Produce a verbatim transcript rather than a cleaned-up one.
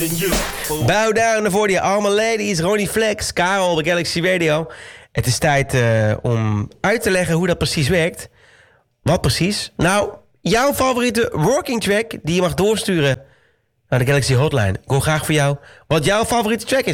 than you. Bow down voor die allemaal ladies. Ronnie Flex, Karel bij Galaxy Radio. Het is tijd uh, om uit te leggen hoe dat precies werkt. Wat precies? Nou, jouw favoriete working track die je mag doorsturen naar de Galaxy Hotline. Ik hoor graag voor jou wat jouw favoriete track is.